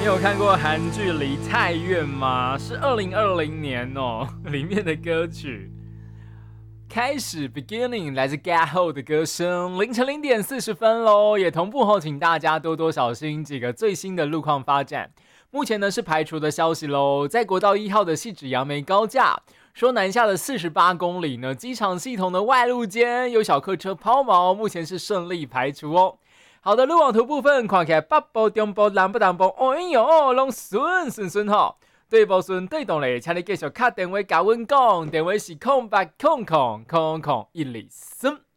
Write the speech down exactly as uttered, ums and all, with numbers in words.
你有看过韩剧《梨泰院》吗？是二零二零年哦，里面的歌曲。开始 beginning 来自 Get Ho 的歌声，凌晨零点四十分喽，也同步后，请大家多多小心几个最新的路况发展。目前呢是排除的消息喽，在国道一号的汐止杨梅高架，说南下的四十八公里呢，机场系统的外路间有小客车抛锚，目前是顺利排除哦。好的，路网图部分看起来北部、中部、南部、东部，哦哟，拢顺顺顺吼。对无顺对动咧，请你继续打电话甲阮讲，电话是空八空空空空一二三。